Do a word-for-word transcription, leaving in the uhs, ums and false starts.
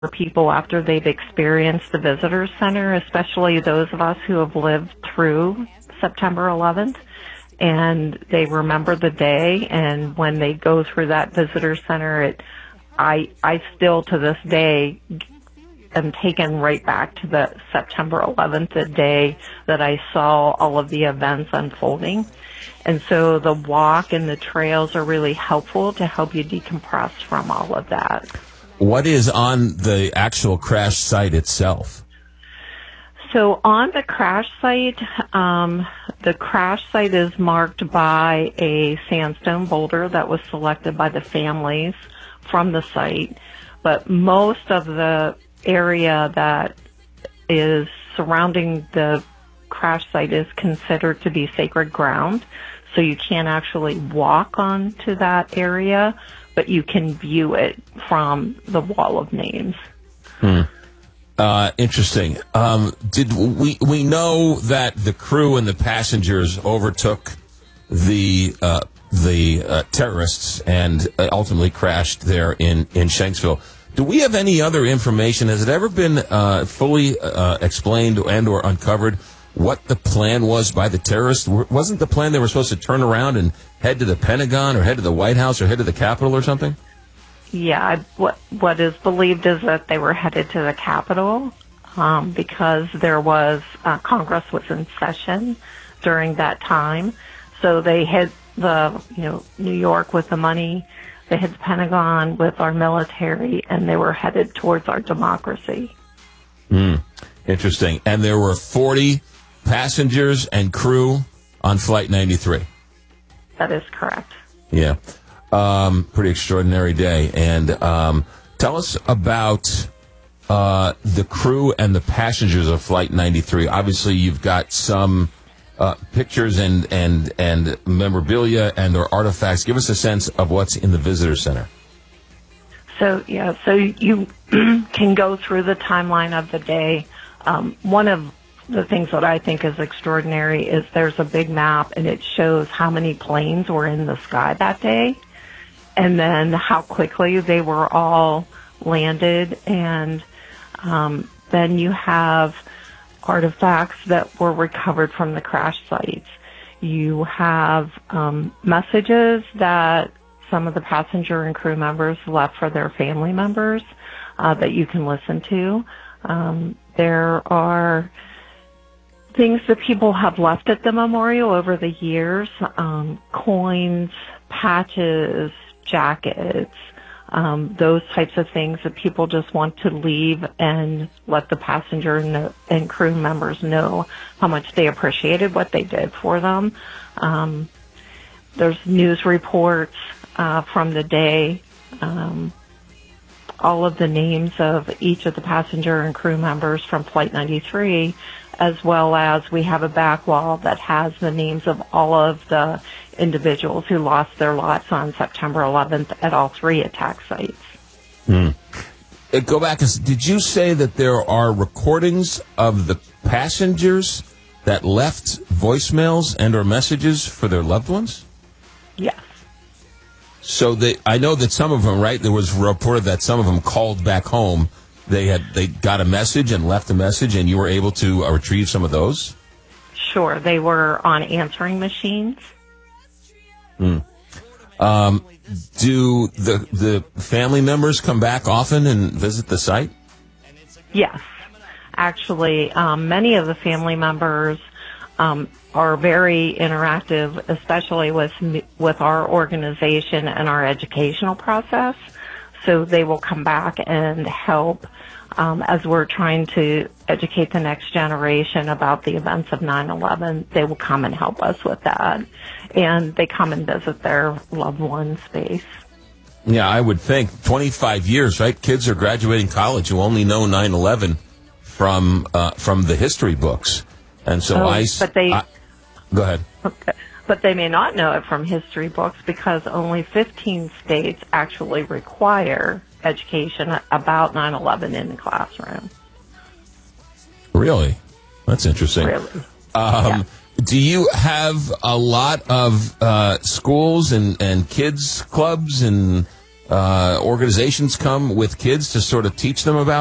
people after they've experienced the visitor center, especially those of us who have lived through September eleventh, and they remember the day. And when they go through that visitor center, it, I, I still to this day am taken right back to the September eleventh, the day that I saw all of the events unfolding. And so the walk and the trails are really helpful to help you decompress from all of that. What is on the actual crash site itself? So on the crash site, um, the crash site is marked by a sandstone boulder that was selected by the families from the site. But most of the area that is surrounding the crash site is considered to be sacred ground. So you can't actually walk onto that area, but you can view it from the wall of names. Hmm. Uh, interesting. Um, did we we know that the crew and the passengers overtook the uh, the uh, terrorists and ultimately crashed there in, in Shanksville? Do we have any other information? Has it ever been uh, fully uh, explained and or uncovered what the plan was by the terrorists? Wasn't the plan they were supposed to turn around and head to the Pentagon or head to the White House or head to the Capitol or something? Yeah, what what is believed is that they were headed to the Capitol um, because there was uh, Congress was in session during that time. So they hit the you know New York with the money, they hit the Pentagon with our military, and they were headed towards our democracy. Hmm. Interesting. And there were forty passengers and crew on Flight ninety-three. That is correct. Yeah. Um, pretty extraordinary day. And um, tell us about uh, the crew and the passengers of Flight ninety-three. Obviously, you've got some uh, pictures and, and, and memorabilia and or artifacts. Give us a sense of what's in the visitor center. So, yeah, so you can go through the timeline of the day. Um, one of the things that I think is extraordinary is there's a big map, and it shows how many planes were in the sky that day, and then how quickly they were all landed. And um, then you have artifacts that were recovered from the crash sites. You have um, messages that some of the passenger and crew members left for their family members uh, that you can listen to. Um, there are things that people have left at the memorial over the years, um, coins, patches, jackets, um, those types of things that people just want to leave and let the passenger and, and crew members know how much they appreciated what they did for them. Um, there's news reports uh, from the day, um, all of the names of each of the passenger and crew members from Flight ninety-three, as well as we have a back wall that has the names of all of the individuals who lost their lives on September eleventh at all three attack sites. Hmm. Uh, go back. And, did you say that there are recordings of the passengers that left voicemails and or messages for their loved ones? Yes. So they, I know that some of them, right, there was reported that some of them called back home. They had they got a message and left a message, and you were able to uh, retrieve some of those? Sure. They were on answering machines. Hmm. Um, do the the family members come back often and visit the site? Yes. Actually, um, many of the family members um, are very interactive, especially with with our organization and our educational process. So they will come back and help um, as we're trying to educate the next generation about the events of nine eleven. They will come and help us with that. And they come and visit their loved one's space. Yeah, I would think. twenty-five years, right? Kids are graduating college who only know nine eleven from uh, from the history books. And so oh, I... But they... I, go ahead. Okay. But they may not know it from history books because only fifteen states actually require education about nine eleven in the classroom. Really? That's interesting. Really? Um, yeah. Do you have a lot of uh, schools and, and kids clubs and uh, organizations come with kids to sort of teach them about